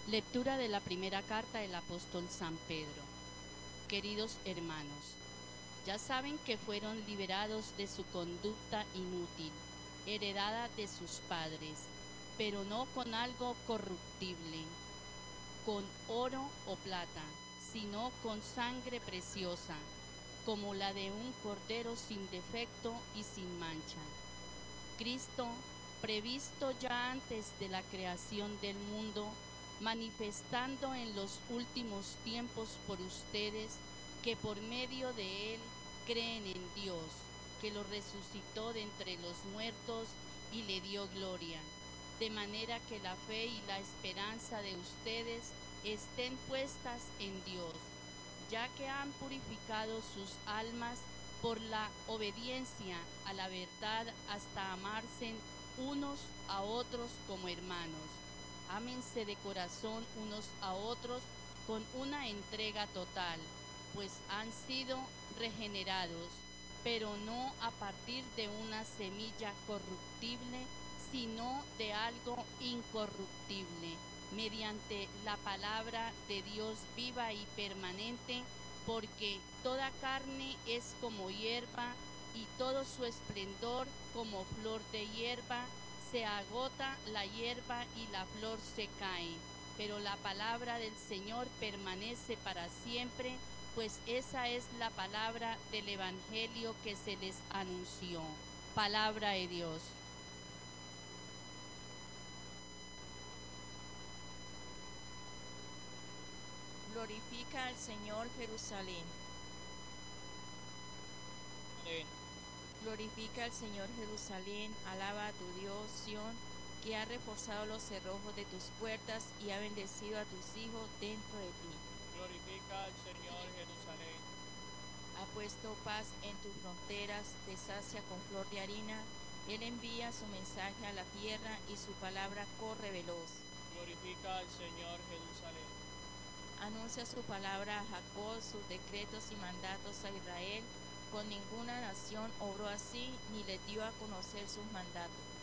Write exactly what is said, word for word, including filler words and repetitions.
Lectura de la primera carta del apóstol San Pedro. Queridos hermanos, ya saben que fueron liberados de su conducta inútil, heredada de sus padres, pero no con algo corruptible, con oro o plata, sino con sangre preciosa, como la de un cordero sin defecto y sin mancha. Cristo, previsto ya antes de la creación del mundo, manifestando en los últimos tiempos por ustedes, que por medio de Él creen en Dios, que lo resucitó de entre los muertos y le dio gloria, de manera que la fe y la esperanza de ustedes estén puestas en Dios, ya que han purificado sus almas por la obediencia a la verdad hasta amarse unos a otros como hermanos. Ámense de corazón unos a otros con una entrega total, pues han sido regenerados, pero no a partir de una semilla corruptible, sino de algo incorruptible, mediante la palabra de Dios viva y permanente, porque toda carne es como hierba y todo su esplendor como flor de hierba. Se agota la hierba y la flor se cae, pero la palabra del Señor permanece para siempre, pues esa es la palabra del Evangelio que se les anunció. Palabra de Dios. Glorifica al Señor, Jerusalén. Amén. Glorifica al Señor, Jerusalén. Alaba a tu Dios, Sión, que ha reforzado los cerrojos de tus puertas y ha bendecido a tus hijos dentro de ti. Glorifica al Señor, Jerusalén. Ha puesto paz en tus fronteras, te sacia con flor de harina. Él envía su mensaje a la tierra y su palabra corre veloz. Glorifica al Señor, Jerusalén. Anuncia su palabra a Jacob, sus decretos y mandatos a Israel. Con ninguna nación obró así, ni le dio a conocer sus mandatos.